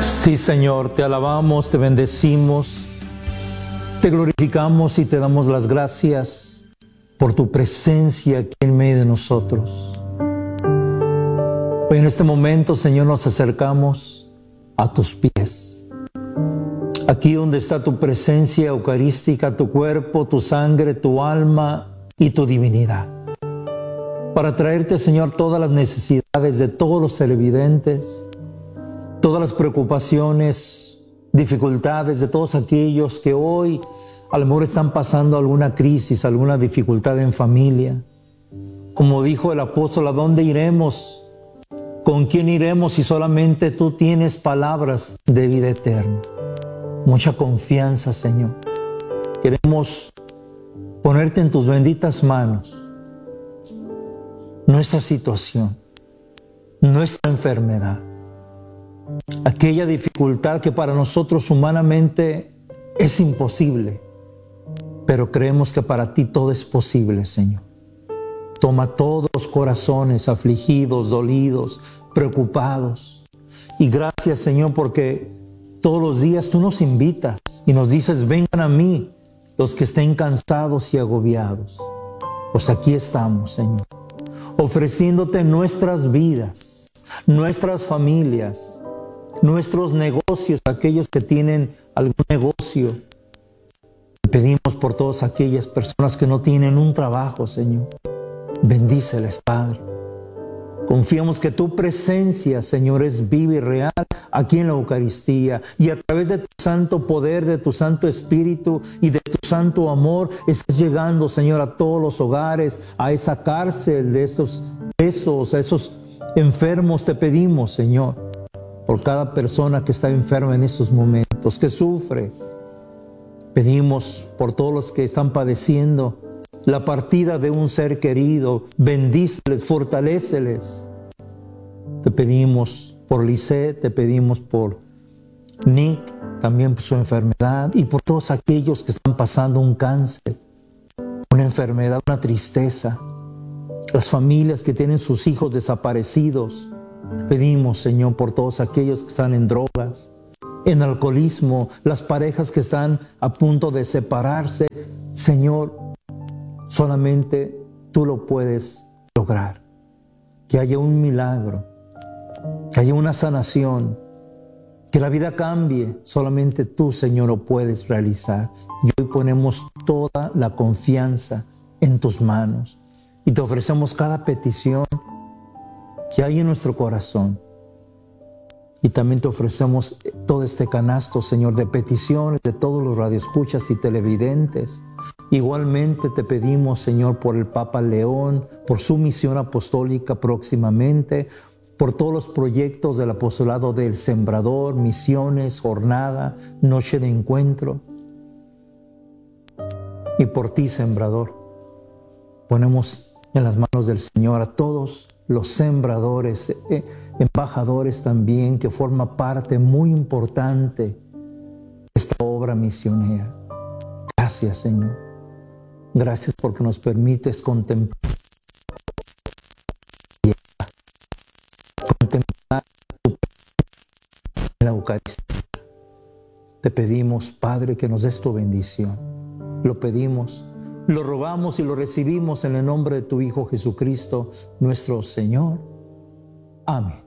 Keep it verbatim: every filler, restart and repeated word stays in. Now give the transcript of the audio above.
Sí, Señor, te alabamos, te bendecimos, te glorificamos y te damos las gracias por tu presencia aquí en medio de nosotros. Hoy en este momento, Señor, nos acercamos a tus pies. Aquí donde está tu presencia eucarística, tu cuerpo, tu sangre, tu alma y tu divinidad. Para traerte, Señor, todas las necesidades de todos los televidentes, todas las preocupaciones, dificultades de todos aquellos que hoy a lo mejor están pasando alguna crisis, alguna dificultad en familia. Como dijo el apóstol, ¿a dónde iremos? ¿Con quién iremos si solamente tú tienes palabras de vida eterna? Mucha confianza, Señor. Queremos ponerte en tus benditas manos nuestra situación, nuestra enfermedad, aquella dificultad que para nosotros humanamente es imposible, pero creemos que para ti todo es posible, Señor. Toma todos los corazones afligidos, dolidos, preocupados. Y gracias, Señor, porque todos los días tú nos invitas y nos dices, vengan a mí los que estén cansados y agobiados. Pues aquí estamos, Señor, ofreciéndote nuestras vidas, nuestras familias, nuestros negocios, aquellos que tienen algún negocio. Pedimos por todas aquellas personas que no tienen un trabajo, Señor. Bendíceles, Padre. Confiamos que tu presencia, Señor, es viva y real aquí en la Eucaristía. Y a través de tu santo poder, de tu santo Espíritu y de tu santo amor, estás llegando, Señor, a todos los hogares, a esa cárcel de esos presos, a esos enfermos. Te pedimos, Señor, por cada persona que está enferma en estos momentos, que sufre. Pedimos por todos los que están padeciendo la partida de un ser querido. Bendíceles, fortaléceles. Te pedimos por Lisette, te pedimos por Nick, también por su enfermedad, y por todos aquellos que están pasando un cáncer, una enfermedad, una tristeza. Las familias que tienen sus hijos desaparecidos. Te pedimos, Señor, por todos aquellos que están en drogas, en alcoholismo, las parejas que están a punto de separarse. Señor, solamente tú lo puedes lograr. Que haya un milagro, que haya una sanación, que la vida cambie. Solamente tú, Señor, lo puedes realizar. Y hoy ponemos toda la confianza en tus manos y te ofrecemos cada petición que hay en nuestro corazón. Y también te ofrecemos todo este canasto, Señor, de peticiones de todos los radioescuchas y televidentes. Igualmente te pedimos, Señor, por el Papa León, por su misión apostólica próximamente, por todos los proyectos del apostolado del Sembrador, misiones, jornada, noche de encuentro. Y por ti, Sembrador, ponemos en las manos del Señor a todos los sembradores, eh, embajadores también, que forman parte muy importante de esta obra misionera. Gracias, Señor. Gracias porque nos permites contemplar, contemplar tu presencia en la Eucaristía. Te pedimos, Padre, que nos des tu bendición. Lo pedimos, lo rogamos y lo recibimos en el nombre de tu Hijo Jesucristo, nuestro Señor. Amén.